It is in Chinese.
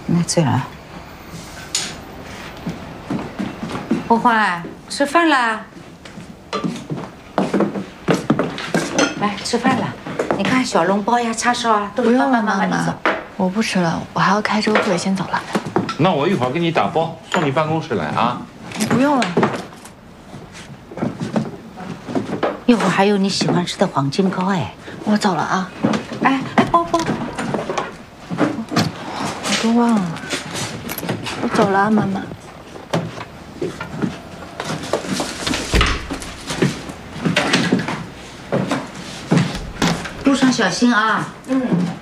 那醉了。霍欢，吃饭啦！来吃饭了。你看小笼包呀、叉烧啊，都是爸爸妈妈你走。 我不吃了，我还要开这个会，先走了。 那我一会儿给你打包送你办公室来啊。 不用了。 一会儿还有你喜欢吃的黄金糕哎。 我走了啊。 哎，包包。 我都忘了。我走了啊，妈妈。 路上小心啊。 嗯。